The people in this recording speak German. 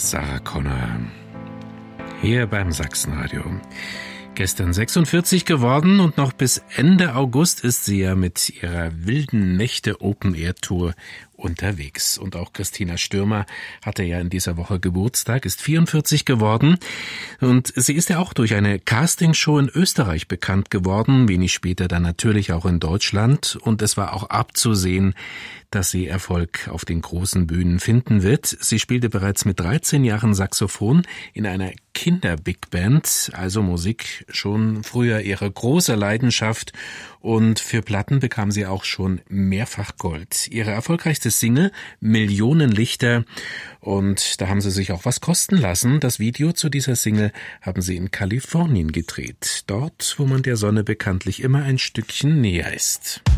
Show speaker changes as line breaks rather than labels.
Sarah Connor hier beim Sachsenradio. Gestern 46 geworden und noch bis Ende August ist sie ja mit ihrer wilden Nächte Open Air Tour unterwegs. Und auch Christina Stürmer hatte ja in dieser Woche Geburtstag, ist 44 geworden. Und sie ist ja auch durch eine Castingshow in Österreich bekannt geworden, wenig später dann natürlich auch in Deutschland. Und es war auch abzusehen, dass sie Erfolg auf den großen Bühnen finden wird. Sie spielte bereits mit 13 Jahren Saxophon in einer Kinder-Big-Band, also Musik schon früher ihre große Leidenschaft. Und für Platten bekam sie auch schon mehrfach Gold. Ihre erfolgreichste Single, Millionen Lichter. Und da haben sie sich auch was kosten lassen. Das Video zu dieser Single haben sie in Kalifornien gedreht. Dort, wo man der Sonne bekanntlich immer ein Stückchen näher ist.